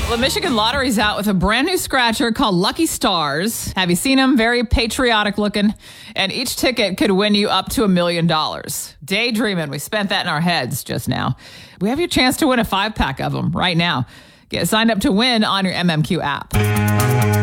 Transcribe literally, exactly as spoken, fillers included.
The Michigan Lottery's out with a brand new scratcher called Lucky Stars. Have you seen them? Very patriotic looking. And each ticket could win you up to a million dollars. Daydreaming. We spent that in our heads just now. We have your chance to win a five pack of them right now. Get signed up to win on your M M Q app.